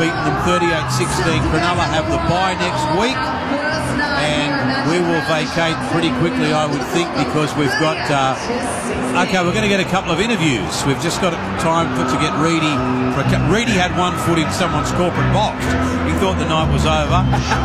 beaten them 38-16. Cronulla have the bye next week, and we will vacate pretty quickly, I would think, because we've got... okay, we're going to get a couple of interviews. We've just got time to get Reedy. Reedy had one foot in someone's corporate box. He thought the night was over.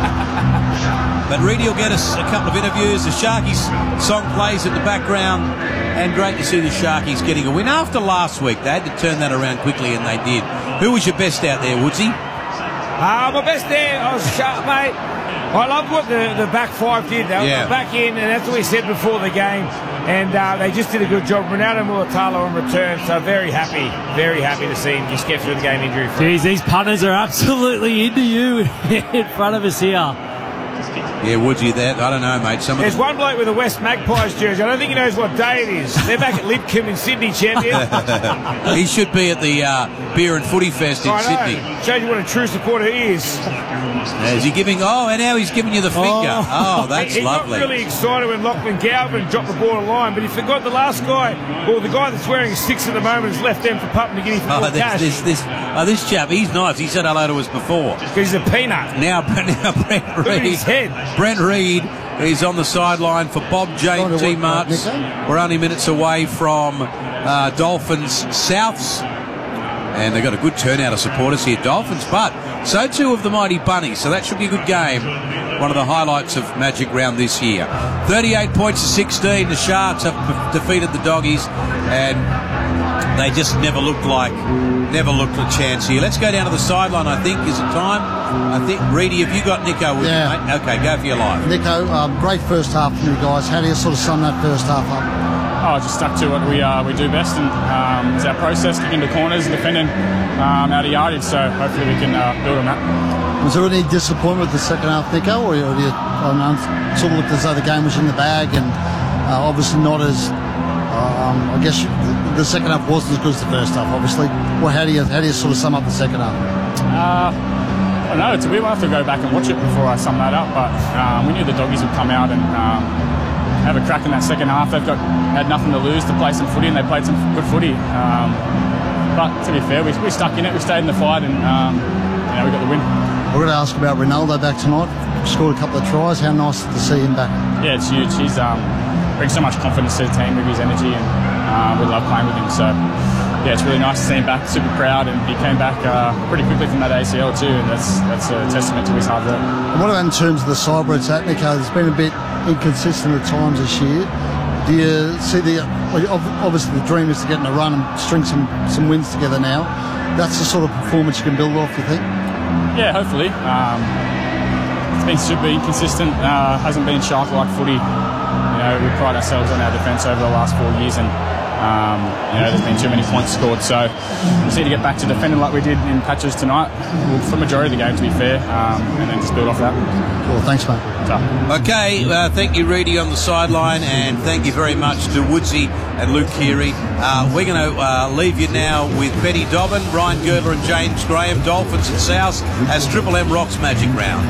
But Reedy will get us a couple of interviews. The Sharkies song plays in the background, and great to see the Sharkies getting a win. After last week, they had to turn that around quickly, and they did. Who was your best out there, Woodsy? My best there, I was sharp, mate. I loved what the back five did. They were back in, and that's what we said before the game. And they just did a good job. Ronaldo Mulatalo on return, so very happy to see him just get through the game injury-free. Jeez, these punters are absolutely into you in front of us here. Yeah, Woodsy, that I don't know, mate. There's one bloke with a West Magpies jersey. I don't think he knows what day it is. They're back at Lidcombe in Sydney, champion. He should be at the Beer and Footy Fest in Sydney. Shows you what a true supporter is. Is he giving... Oh, and now he's giving you the finger. Oh, that's lovely. He got really excited when Lachlan Galvin dropped the ball to line, but he forgot the last guy, or the guy that's wearing 6 at the moment, is left end for Putnam to get him for cash. This chap, he's nice. He said hello to us before. Because he's a peanut. Now Brent Reed. Look at his head. Brent Reed is on the sideline for Bob James T. Martz. We're only minutes away from Dolphins Souths, and they've got a good turnout of supporters here, Dolphins, but so too of the mighty Bunnies, so that should be a good game. One of the highlights of Magic Round this year. 38 points to 16. The Sharks have defeated the Doggies, and they just never looked a chance here. Let's go down to the sideline, I think. Is it time? I think, Reedy, have you got Nico with you, mate? Okay, go for your life. Nico, great first half from you guys. How do you sort of sum that first half up? Oh, just stuck to what we do best, and it's our process, kicking the corners and defending out of yardage, so hopefully we can build on that. Was there any disappointment with the second half, Nico, or do you sort of looked as though the game was in the bag, and obviously not as... I guess the second half wasn't as good as the first half, obviously. Well, how do you sort of sum up the second half? I don't know. It's a weird one. I have to go back and watch it before I sum that up, but we knew the Doggies would come out and have a crack in that second half. They've had nothing to lose to play some footy, and they played some good footy. But to be fair, we stuck in it. We stayed in the fight, and we got the win. We're going to ask about Ronaldo back tonight. Scored a couple of tries. How nice to see him back. Yeah, it's huge. He's brings so much confidence to the team with his energy, and we love playing with him. So yeah, it's really nice to see him back. Super proud, and he came back pretty quickly from that ACL too, and that's a testament to his hard work. And what about in terms of the side where it's at, Nico? It's been a bit inconsistent at times this year. Do you see obviously the dream is to get in a run and string some wins together now? That's the sort of performance you can build off, you think? Yeah, hopefully. It's been super inconsistent. Hasn't been shark-like footy. We pride ourselves on our defence over the last 4 years, and there's been too many points scored. So we just need to get back to defending like we did in patches tonight, for the majority of the game, to be fair, and then just build off that. Cool, thanks, mate. Okay, thank you, Reedy, on the sideline, and thank you very much to Woodsy and Luke Keary. We're going to leave you now with Benny Dobbin, Ryan Girdler and James Graham, Dolphins and South, as Triple M rocks Magic Round.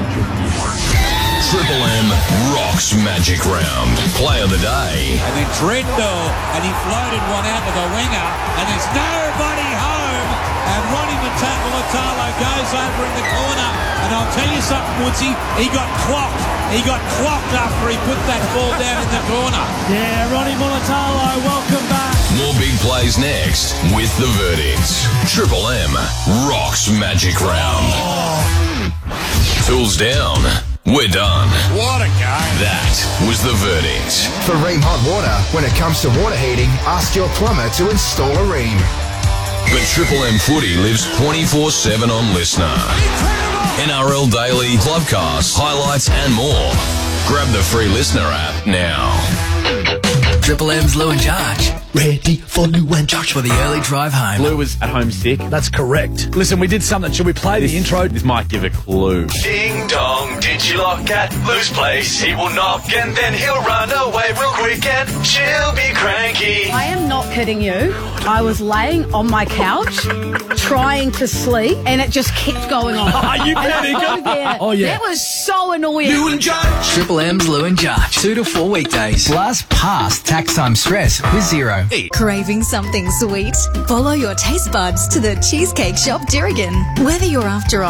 Triple M rocks Magic Round. Play of the day. And then Trendo, and he floated one out to the winger, and there's nobody home. And Ronnie Mulatalo goes over in the corner. And I'll tell you something, Woodsy, he got clocked. He got clocked after he put that ball down in the corner. Yeah, Ronnie Mulatalo, welcome back. More big plays next with the verdicts. Triple M rocks Magic Round. Tools down. We're done. What a game. That was the verdict. For Rheem Hot Water, when it comes to water heating, ask your plumber to install a Rheem. But Triple M Footy lives 24/7 on Listener. NRL Daily, Clubcast, highlights and more. Grab the free Listener app now. Triple M's Lou and Josh. Ready for Lou and Josh for the early drive home. Lou was at home sick. That's correct. Listen, we did something. Should we play the intro? This might give a clue. Ding dong, did you lock at Lou's place? He will knock and then he'll run away real quick and she'll be cranky. I am not kidding you. I was laying on my couch trying to sleep and it just kept going on. Are you kidding? Oh, yeah. That was so annoying. Lou and Josh. Triple M's Lou and Josh. 2 to 4 weekdays. Plus past tax time stress with zero. Craving something sweet? Follow your taste buds to the Cheesecake Shop Durigan. Whether you're after a